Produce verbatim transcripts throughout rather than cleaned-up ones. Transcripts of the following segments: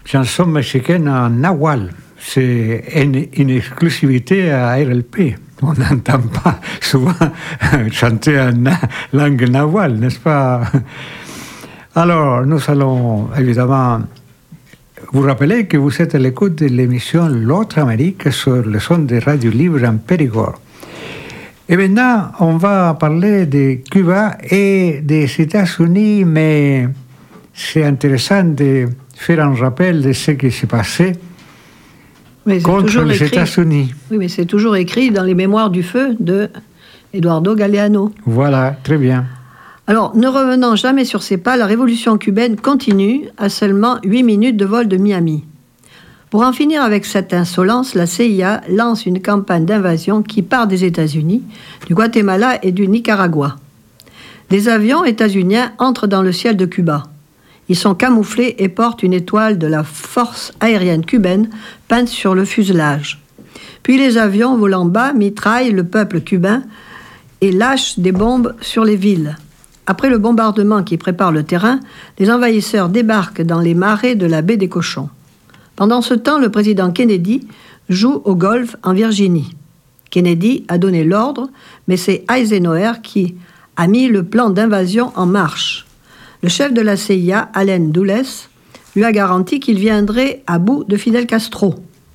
chanson mexicaine en nahual. C'est une, une exclusivité à R L P. On n'entend pas souvent chanter en na- langue nahual, n'est-ce pas? Alors, nous allons évidemment vous rappeler que vous êtes à l'écoute de l'émission L'autre Amérique sur le son de Radio Libre en Périgord. Et maintenant, on va parler de Cuba et des États-Unis, mais c'est intéressant de faire un rappel de ce qui s'est passé contre les écrit, États-Unis. Oui, mais c'est toujours écrit dans les Mémoires du feu de Eduardo Galeano. Voilà, très bien. Alors, ne revenant jamais sur ses pas, la révolution cubaine continue à seulement huit minutes de vol de Miami. Pour en finir avec cette insolence, la C I A lance une campagne d'invasion qui part des États-Unis, du Guatemala et du Nicaragua. Des avions états-uniens entrent dans le ciel de Cuba. Ils sont camouflés et portent une étoile de la force aérienne cubaine peinte sur le fuselage. Puis les avions volant bas mitraillent le peuple cubain et lâchent des bombes sur les villes. Après le bombardement qui prépare le terrain, les envahisseurs débarquent dans les marais de la baie des Cochons. Pendant ce temps, le président Kennedy joue au golf en Virginie. Kennedy a donné l'ordre, mais c'est Eisenhower qui a mis le plan d'invasion en marche. Le chef de la C I A, Allen Dulles, lui a garanti qu'il viendrait à bout de Fidel Castro.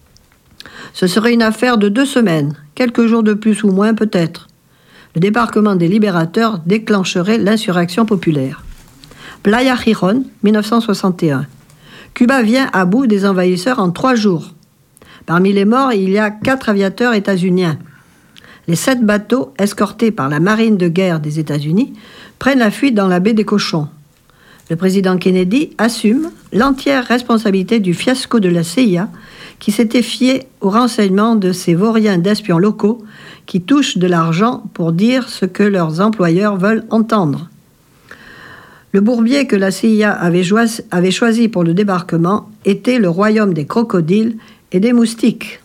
Ce serait une affaire de deux semaines, quelques jours de plus ou moins peut-être. Le débarquement des libérateurs déclencherait l'insurrection populaire. Playa Girón, dix-neuf cent soixante et un. Cuba vient à bout des envahisseurs en trois jours. Parmi les morts, il y a quatre aviateurs états-uniens. Les sept bateaux, escortés par la marine de guerre des États-Unis, prennent la fuite dans la baie des Cochons. Le président Kennedy assume l'entière responsabilité du fiasco de la C I A qui s'était fié aux renseignements de ces vauriens d'espions locaux qui touchent de l'argent pour dire ce que leurs employeurs veulent entendre. Le bourbier que la C I A avait, joisi, avait choisi pour le débarquement était le royaume des crocodiles et des moustiques.